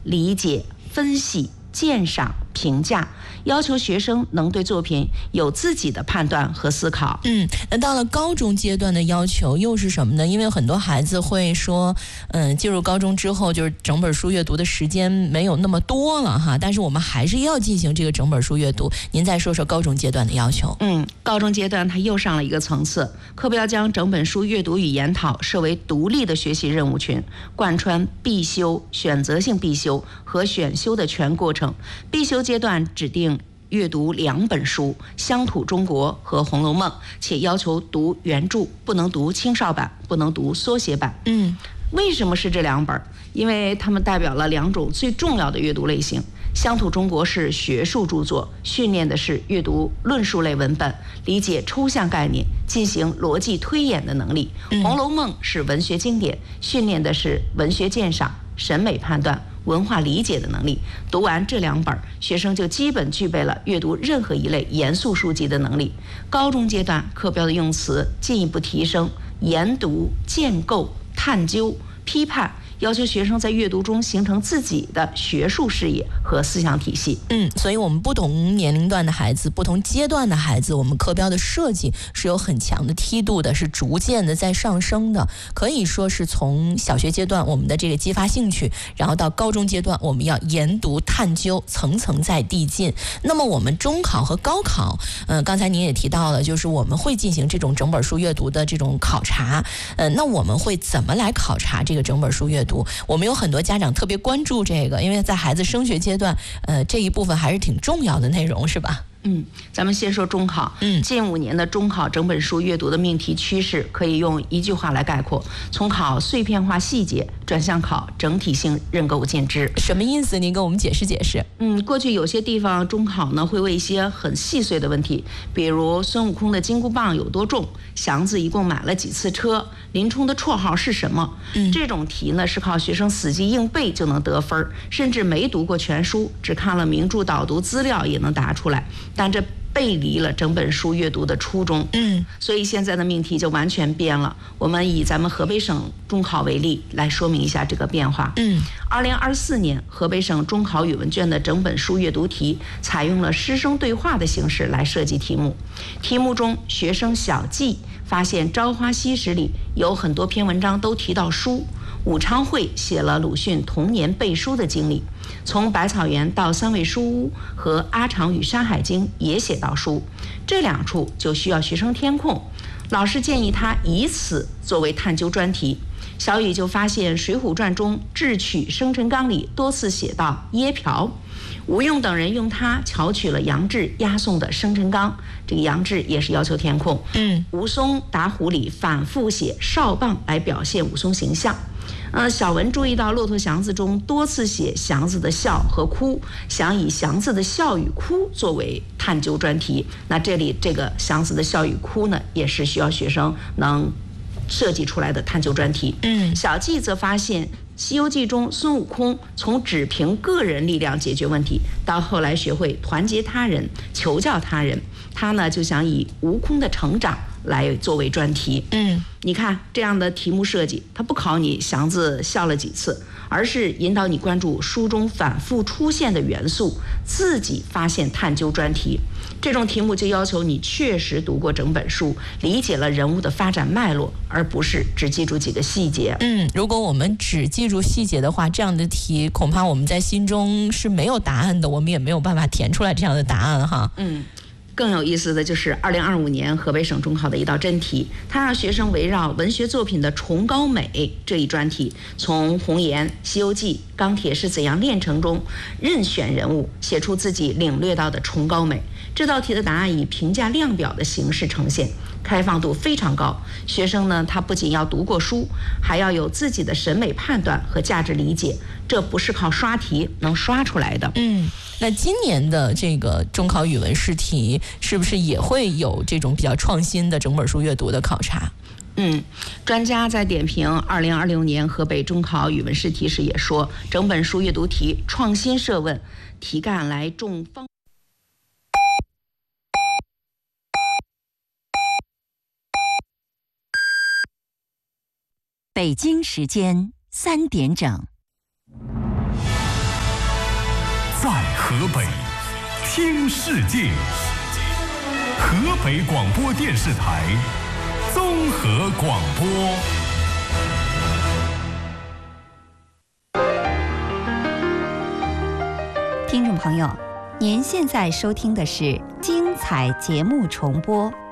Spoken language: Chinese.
理解、分析、鉴赏、评价，要求学生能对作品有自己的判断和思考。 那到了高中阶段的要求又是什么呢？因为很多孩子会说，进入高中之后，就是整本书阅读的时间没有那么多了哈，但是我们还是要进行这个整本书阅读。您再说说高中阶段的要求。 高中阶段它又上了一个层次，课标将整本书阅读与研讨设为独立的学习任务群，贯穿必修、选择性必修和选修的全过程。必修阶段指定阅读2本书，《乡土中国》和《红楼梦》，且要求读原著，不能读青少版，不能读缩写版。为什么是这2本？因为它们代表了2种最重要的阅读类型。乡土中国是学术著作，训练的是阅读论述类文本，理解抽象概念，进行逻辑推演的能力。红楼梦是文学经典，训练的是文学鉴赏、审美判断、文化理解的能力。读完这2本，学生就基本具备了阅读任何一类严肃书籍的能力。高中阶段课标的用词进一步提升，研读、建构、探究、批判，要求学生在阅读中形成自己的学术视野和思想体系。 所以我们不同年龄段的孩子，不同阶段的孩子，我们课标的设计是有很强的梯度的，是逐渐的在上升的。可以说是从小学阶段我们的这个激发兴趣，然后到高中阶段我们要研读探究，层层在递进。那么我们中考和高考，刚才您也提到了，就是我们会进行这种整本书阅读的这种考察。那我们会怎么来考察这个整本书阅读？我们有很多家长特别关注这个，因为在孩子升学阶段，这一部分还是挺重要的内容，是吧？ 咱们先说中考。近5年的中考整本书阅读的命题趋势可以用一句话来概括：从考碎片化细节转向考整体性认购见知。 什么意思？您给我们解释解释。 过去有些地方中考呢会问一些很细碎的问题，比如孙悟空的金箍棒有多重，祥子一共买了几次车，林冲的绰号是什么。这种题呢是靠学生死记硬背就能得分，甚至没读过全书，只看了名著导读资料也能答出来。但这背离了整本书阅读的初衷。所以现在的命题就完全变了。我们以咱们河北省中考为例来说明一下这个变化。2024年河北省中考语文卷的整本书阅读题采用了师生对话的形式来设计题目。题目中学生小记发现《朝花夕拾》里有很多篇文章都提到书，武昌会写了鲁迅童年背书的经历，从百草园到三味书屋和阿长与山海经也写到书，这2处就需要学生填空。老师建议他以此作为探究专题。小雨就发现《水浒传》中智取生辰纲里多次写到耶瓢，吴用等人用它巧取了杨志押送的生辰纲，这个杨志也是要求填空。武松打虎里反复写哨棒来表现武松形象。小文注意到骆驼祥子中多次写祥子的笑和哭，想以祥子的笑与哭作为探究专题。那这里这个祥子的笑与哭呢，也是需要学生能设计出来的探究专题。小季则发现《西游记》中孙悟空从只凭个人力量解决问题，到后来学会团结他人、求教他人，他呢就想以悟空的成长来作为专题。你看这样的题目设计，它不考你祥子笑了几次，而是引导你关注书中反复出现的元素，自己发现探究专题。这种题目就要求你确实读过整本书，理解了人物的发展脉络，而不是只记住几个细节。 如果我们只记住细节的话，这样的题恐怕我们在心中是没有答案的，我们也没有办法填出来这样的答案哈。 更有意思的就是2025年河北省中考的一道真题，它让学生围绕文学作品的崇高美这一专题，从《红颜》《西游记》《钢铁是怎样炼成》中任选人物，写出自己领略到的崇高美。这道题的答案以评价量表的形式呈现，开放度非常高。学生呢，他不仅要读过书，还要有自己的审美判断和价值理解，这不是靠刷题能刷出来的。 那今年的这个中考语文试题是不是也会有这种比较创新的整本书阅读的考察？ 专家在点评2026年河北中考语文试题时也说，整本书阅读题创新设问，题干来重方。 北京时间3点整。 河北，听世界。河北广播电视台综合广播。 听众朋友，您现在收听的是精彩节目重播。